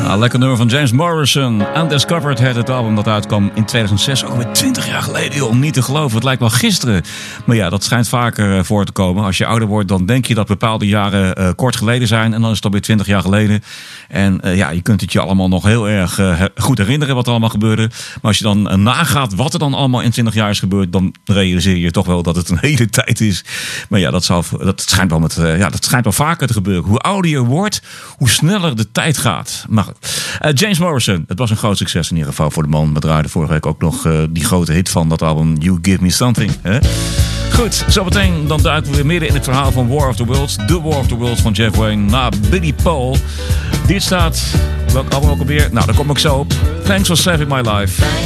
Lekker nummer van James Morrison. Undiscovered heet het album dat uitkwam in 2006. Ook weer 20 jaar geleden, joh. Niet te geloven. Het lijkt wel gisteren. Maar ja, dat schijnt vaker voor te komen. Als je ouder wordt, dan denk je dat bepaalde jaren kort geleden zijn. En dan is het alweer 20 jaar geleden. En ja, je kunt het je allemaal nog heel erg goed herinneren wat er allemaal gebeurde. Maar als je dan nagaat wat er dan allemaal in 20 jaar is gebeurd, dan realiseer je toch wel dat het een hele tijd is. Maar ja, dat schijnt wel dat schijnt wel vaker te gebeuren. Hoe ouder je wordt, hoe sneller de tijd gaat. Maar James Morrison, het was een groot succes in ieder geval voor de man. We draaiden vorige week ook nog die grote hit van dat album You Give Me Something. Hè? Goed, zometeen dan duiken we weer midden in het verhaal van War of the Worlds. The War of the Worlds van Jeff Wayne na Billy Paul. Dit staat, welk album ook alweer? Nou, daar kom ik zo op. Thanks for saving my life.